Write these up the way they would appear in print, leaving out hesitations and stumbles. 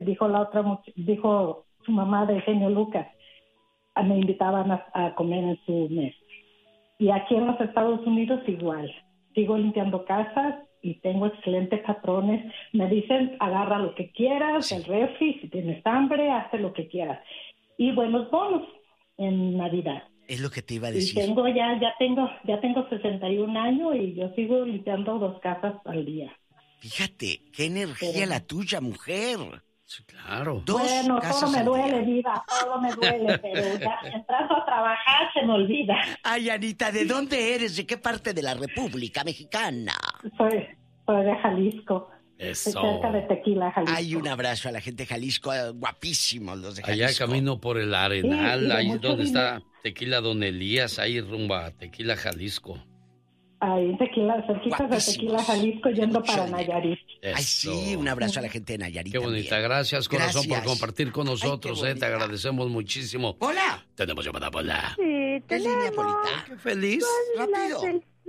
dijo su mamá de genio Lucas, me invitaban a comer en su mesa. Y aquí en los Estados Unidos igual, sigo limpiando casas y tengo excelentes patrones. Me dicen, agarra lo que quieras, el refri, si tienes hambre, haz lo que quieras. Y buenos bonos en Navidad. Es lo que te iba a decir. Y ya tengo 61 años y yo sigo limpiando 2 casas al día. Fíjate, qué energía la tuya, mujer. Sí, claro. 2 bueno, casas todo me al duele, día. Diva, todo me duele, pero ya entrando a trabajar se me olvida. Ay, Anita, ¿de dónde eres? ¿De qué parte de la República Mexicana? Soy de Jalisco. Eso. Cerca de Tequila, Jalisco. Hay un abrazo a la gente de Jalisco, guapísimos los de Jalisco. Allá camino por el Arenal, Sí, ahí donde dinero. está Tequila Don Elías, ahí rumbo a Tequila, Jalisco. Ahí Tequila, cerquitas de Tequila, Jalisco, yendo para Nayarit. Ay, sí, un abrazo a la gente de Nayarit. Qué bonita, también. gracias, corazón, Gracias. por compartir con nosotros, Ay, te agradecemos muchísimo. ¡Hola! Tenemos llamada, Pola. Sí, ¿Qué línea, Polita? Qué feliz. Rápido.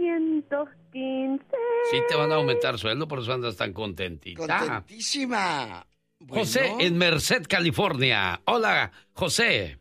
615. Sí te van a aumentar sueldo, por eso andas tan contentita. Contentísima. Bueno. José en Merced, California. Hola, José.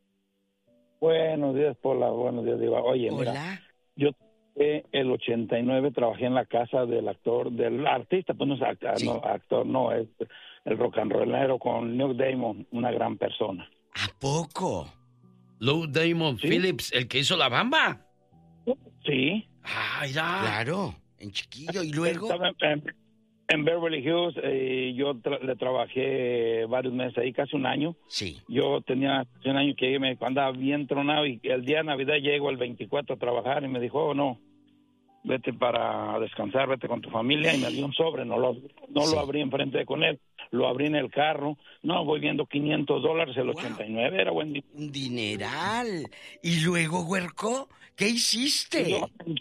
Buenos días, Pola. Buenos días, Diva. Oye, Hola. mira, yo el 89 trabajé en la casa del artista, pues no es actor, no, es el rock and rollero con Neil Diamond, una gran persona. ¿A poco? Lou Diamond ¿Sí? Phillips, el que hizo La Bamba. Sí. Ah, ya. Claro, en chiquillo. ¿Y luego? Estaba en Beverly Hills, yo le trabajé varios meses ahí, casi un año. Sí. Yo tenía un año que me andaba bien tronado y el día de Navidad llego el 24 a trabajar y me dijo, oh, no, vete para descansar, vete con tu familia, y me dio un sobre, no lo abrí enfrente con él, lo abrí en el carro, no, voy viendo $500, el 89, era buen dinero. Un dineral. ¿Y luego, huerco? ¿Qué hiciste?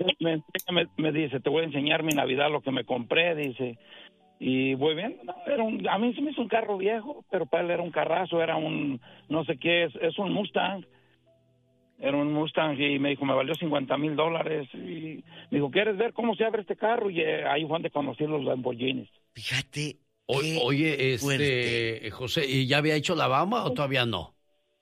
Me dice, te voy a enseñar mi Navidad, lo que me compré, dice, y voy viendo, no, a mí se me hizo un carro viejo, pero para él era un carrazo, era un, no sé qué es un Mustang. Era un Mustang y me dijo, me valió $50,000. Y me dijo, ¿quieres ver cómo se abre este carro? Y ahí fue donde conocí los Lamborghinis. Fíjate. Oye, fuerte. José, ¿y ya había hecho La Bamba o todavía no?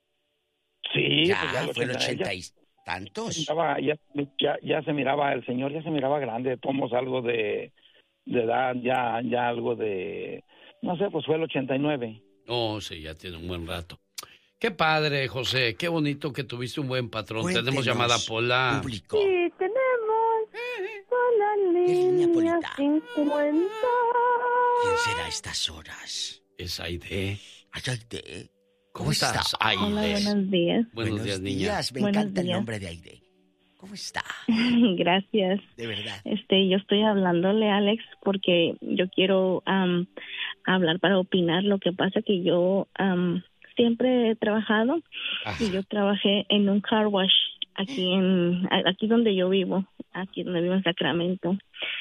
Sí, Ya, pues fue el 80 y tantos. Ya se miraba, el señor ya se miraba grande, tomos algo de edad, ya algo de, no sé, pues fue el 89. Oh, sí, ya tiene un buen rato. Qué padre, José, qué bonito que tuviste un buen patrón. Cuéntenos, Tenemos llamada Pola. Público. Sí, tenemos a la línea, línea Polita? 50. ¿Quién será a estas horas? Es Aide. Ay, Aide. ¿Cómo estás, Aide? Hola, buenos días. Buenos días, niña. Me Buenos encanta el días. nombre de Aide. ¿Cómo está? Gracias. De verdad. Yo estoy hablándole, Alex, porque yo quiero hablar para opinar. Lo que pasa que yo siempre he trabajado y yo trabajé en un car wash aquí donde yo vivo, aquí donde vivo en Sacramento.